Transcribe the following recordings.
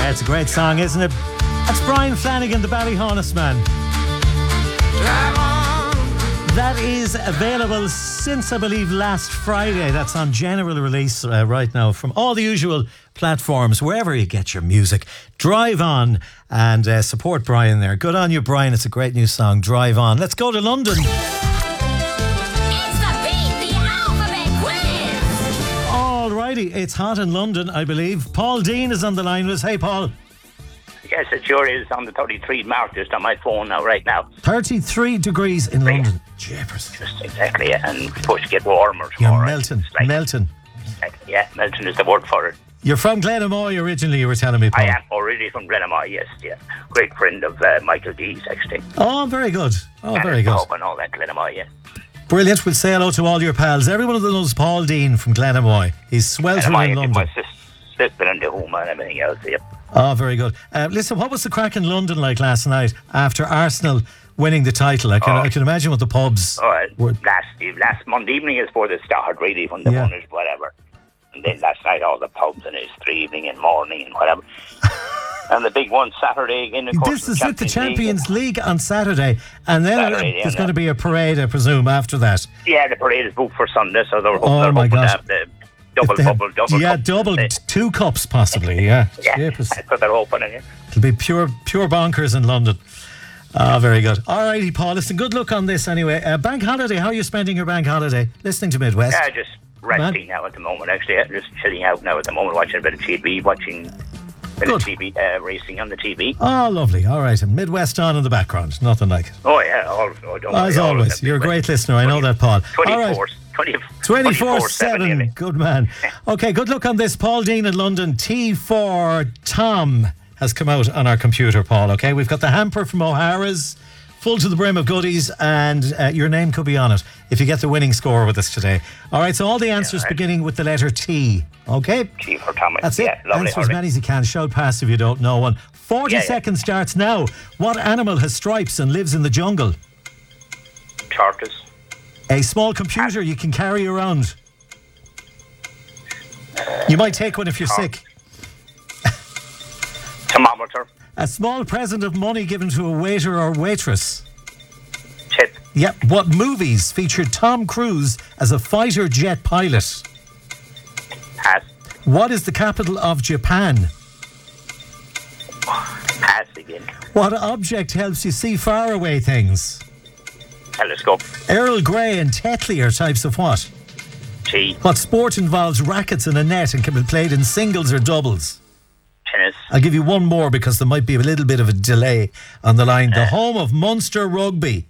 Yeah, it's a great song, isn't it? That's Brian Flanagan, the Ballyhonest man. That is available since, I believe, last Friday. That's on general release right now from all the usual platforms, wherever you get your music. Drive on and support Brian there. Good on you, Brian. It's a great new song, Drive On. Let's go to London. It's the Beat the Alphabet Quiz. Alrighty, it's hot in London, I believe. Paul Dean is on the line with us. Hey, Paul. Yes, it sure is on the 33 mark just on my phone now, right now. 33 degrees in London. Jeepers. Just exactly, yeah. And it's supposed to get warmer You're tomorrow. melting. It's like- Melting. Yeah, melting is the word for it. You're from Glenamoy originally, you were telling me, Paul. I am originally from Glenamoy, yes, yeah. Great friend of Michael Dees, actually. Oh, very good. Oh, And very his good. pub and all that, Glenamoy, yeah. Brilliant. We'll say hello to all your pals. Everyone that knows Paul Dean from Glenamoy. He's sweltering in Glenamoy, London. my sister and the home and everything else, yeah. Oh, very good. Listen, what was the crack in London like last night after Arsenal winning the title? I can imagine what the pubs were. Last Monday evening is before they started, really, when the fun is whatever. And then last night, all the pubs and yesterday evening and morning and whatever. And the big one Saturday again, of course. This is it, the Champions League on Saturday. And then Saturday, there's going to be a parade, I presume, after that. Yeah, the parade is booked for Sunday, so they're hoping, Oh, my to gosh. have the double cups. Yeah, double, 2 cups possibly, yeah. Yeah, Jeepers. that's what they're hoping, yeah. It'll be pure bonkers in London. Ah, very good. All righty, Paul. Listen, good luck on this anyway. Bank holiday, how are you spending your bank holiday? Listening to Midwest? Yeah, just resting now at the moment, actually. Yeah, just chilling out now at the moment, watching a bit of TV, watching a bit of TV, racing on the TV. Oh, lovely. All right. And Midwest on in the background. Nothing like it. Oh, yeah. Don't As worry, always. You're a great listener. I know that, Paul. 24/7. Good man. Okay, good luck on this. Paul Dean in London. T for Tom has come out on our computer, Paul. Okay, we've got the hamper from O'Hara's, full to the brim of goodies, and your name could be on it if you get the winning score with us today. All right, so all the answers beginning with the letter T. Okay? T for Thomas. That's it. Yeah, lovely. Answer as many as you can. Shout past if you don't know one. 40 seconds starts now. What animal has stripes and lives in the jungle? Tortoise. A small computer you can carry around. You might take one if you're sick. Thermometer. A small present of money given to a waiter or waitress. Tip. Yep. What movies featured Tom Cruise as a fighter jet pilot? Pass. What is the capital of Japan? Pass again. What object helps you see faraway things? Telescope. Earl Grey and Tetley are types of what? T. What sport involves rackets and a net and can be played in singles or doubles? Tennis. I'll give you one more because there might be a little bit of a delay on the line. The home of Munster Rugby.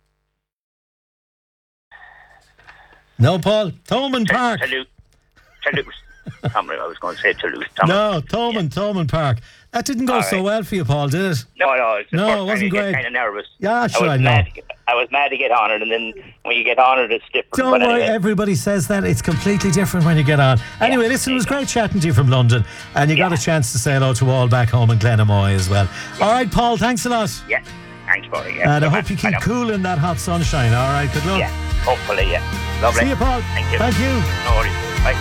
No, Paul? Thomond Park. Toulouse. I was going to say Toulouse. No, Thomond Park. That didn't go so well for you, Paul, did it? No, it's the No, first it wasn't time you great. get kind of nervous. Yeah, sure, I know. I was mad to get honoured, and then when you get honoured, it's different. Don't But worry, anyway. everybody says that. It's completely different when you get on. Anyway, listen, it was great chatting to you from London, and you got a chance to say hello to all back home in Glenamoy as well. All right, Paul, thanks a lot. Yeah, thanks, buddy. Yeah. And I hope you keep cool in that hot sunshine. All right, good luck. Yeah, hopefully, yeah. Lovely. See you, Paul. Thank you. Thank you. No worries.